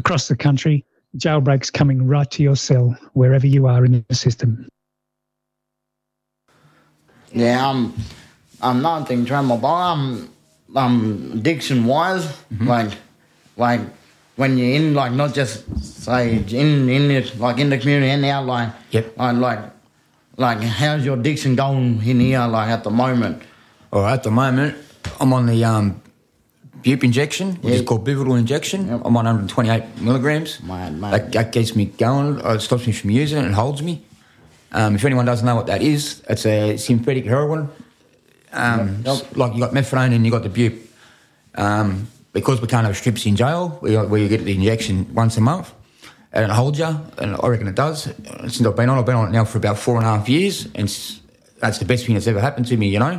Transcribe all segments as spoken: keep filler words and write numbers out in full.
across the country, Jailbreak's coming right to your cell, wherever you are in the system. Yeah, I'm, I'm not thinking trauma, but I'm, I'm addiction-wise, mm-hmm. like, like when you're in, like, not just say in, in the, like in the community and out, like, yep. like, like, like, how's your addiction going in here, like at the moment? Oh, at the moment, I'm on the um, bupe injection, which yep. is called Buvidal injection. Yep. I'm on one hundred twenty-eight milligrams. Mate, mate. That, that gets me going. It stops me from using it and holds me. Um, if anyone doesn't know what that is, it's a synthetic heroin. Um, yep. Yep. Like you got methadone and you got the bupe. Um, because we can't have strips in jail, we, where you get the injection once a month, and it holds you, and I reckon it does. Since I've been on, I've been on it now for about four and a half years, and it's, that's the best thing that's ever happened to me, you know.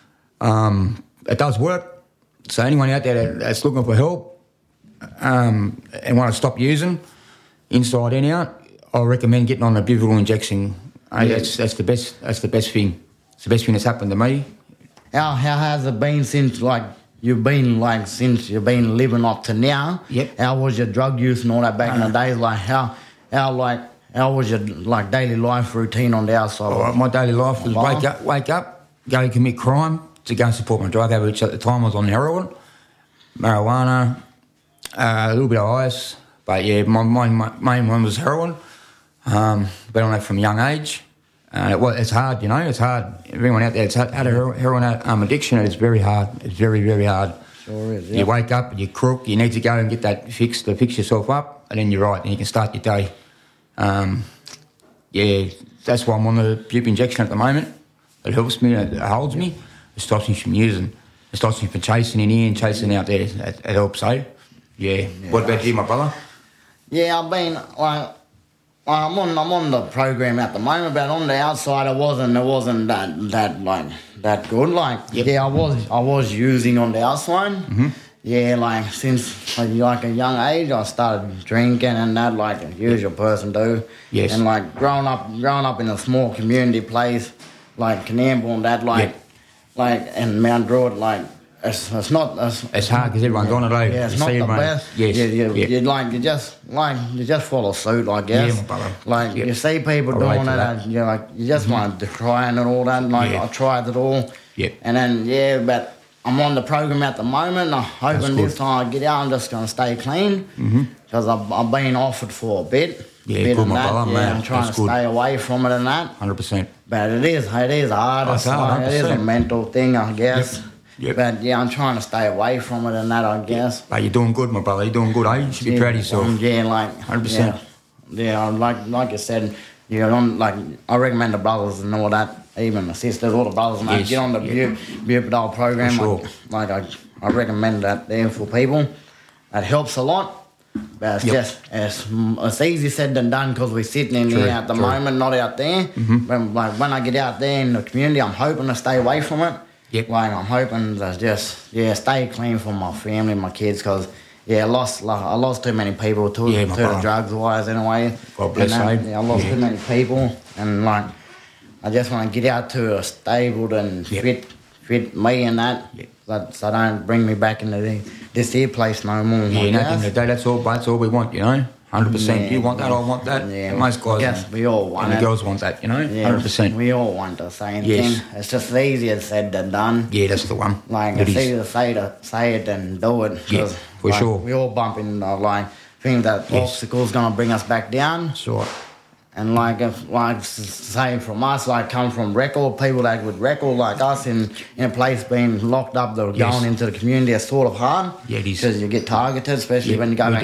Um, it does work. So anyone out there that's looking for help um, and want to stop using, inside and out, I recommend getting on a Buvidal injection. Yeah. That's, that's the best. That's the best thing. It's the best thing that's happened to me. How how has it been since like you've been like since you've been living up to now? Yep. How was your drug use and all that back uh, in the days? Like how how like how was your like daily life routine on the outside? Oh, my daily life was wake up, wake up, go commit crime to go and support my drug habit, which at the time I was on heroin, marijuana, uh, a little bit of ice, but yeah, my, my, my main one was heroin. Um, been on that from a young age. And it, it's hard, you know, it's hard. Everyone out there that's had, had a heroin um, addiction, it's very hard. It's very, very hard. Sure is, yeah. You wake up, you crook, you need to go and get that fixed to fix yourself up, and then you're right, and you can start your day. Um, yeah, that's why I'm on the bupe injection at the moment. It helps me, it holds me, it stops me from using. It stops me from chasing in here and chasing out there. It, it helps, eh? Yeah. yeah. What about you, my brother? Yeah, I've been, like... I'm on I'm on the program at the moment, but on the outside it wasn't it wasn't that that like that good. Like yep. yeah, I was I was using on the outside. Mm-hmm. Yeah, like since like, like a young age I started drinking and that like a usual person do. Yes. And like growing up growing up in a small community place like Canamble and that like yep. like and Mount Druitt like It's, it's not. It's, it's hard because everyone's on it, eh? Yeah, it's you not the everyone. best. Yes. You, you, yeah. you like you just like you just follow suit, I guess. Yeah, my brother. Like yep. you see people I doing it, that. and you like you just mm-hmm. want to try and all that. And, like yeah. I tried it all. Yep. And then yeah, but I'm on the program at the moment. I'm hoping this time I get out, I'm just gonna stay clean because mm-hmm. I've, I've been off it for a bit. Yeah, bit good, my that. brother, yeah, man. I'm trying That's to good. stay away from it and that. one hundred percent. But it is, it is hard. Oh, it's it's hard, like, it is a mental thing, I guess. Yep. Yep. But yeah, I'm trying to stay away from it and that, I guess. But you're doing good, my brother. You're doing good, eh? You should be yeah, proud of yourself. Um, yeah, like one hundred percent. Yeah, yeah, like like I said, you know, I'm, like I recommend the brothers and all that, even the sisters, all the brothers, and yes. that, get on the yeah. Buvidal program. For sure. Like, like I, I recommend that there for people. It helps a lot. But it's yep. just it's, it's easy said than done because we're sitting in true, here at the true. moment, not out there. Mm-hmm. But like when I get out there in the community, I'm hoping to stay away from it. Yep. Like I'm hoping to just yeah stay clean for my family, my kids, because yeah I lost like, I lost too many people to, yeah, to the drugs wise anyway. God bless you. Yeah, I lost yeah. too many people, and like I just want to get out to a stable and yep. fit fit me and that. Yep. So, so don't bring me back into the, this here place no more. Yeah, nothing to do. That's all. That's all we want, you know. one hundred percent. Yeah, you want that, yeah. I want that. Yeah, most guys. Yes, we all want and it. the girls want that, you know. Yeah, one hundred percent. We all want the same yes. thing. It's just easier said than done. Yeah, that's the one. Like it it's is. easier to say to say it than do it. Yeah, for like, sure. We all bump into like things that yes. obstacles gonna bring us back down. Sure. And like if like say from us, like come from record people that with record like us in, in a place being locked up, they're yes. going into the community, it's sort of hard. Yeah, it is. Because you get targeted, especially yeah, when you go back